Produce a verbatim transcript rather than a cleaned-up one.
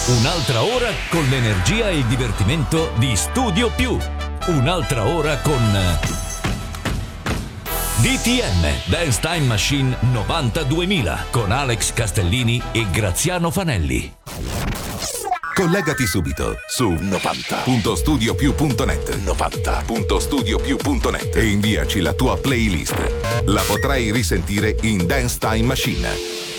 Un'altra ora con l'energia e il divertimento di Studio Più. Un'altra ora con D T M Dance Time Machine novanta duemila con Alex Castellini e Graziano Fanelli. Collegati subito su novanta punto studio più punto net novanta punto studio più punto net e inviaci la tua playlist. La potrai risentire in Dance Time Machine.